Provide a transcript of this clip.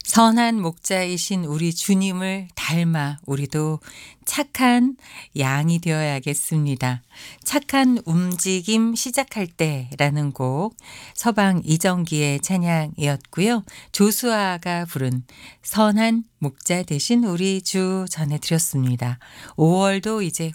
선한 목자이신 우리 주님을 닮아 우리도 착한 양이 되어야겠습니다. 착한 움직임 시작할 때라는 곡 서방 이정기의 찬양이었고요. 조수아가 부른 선한 목자 되신 우리 주 전해드렸습니다. 5월도 이제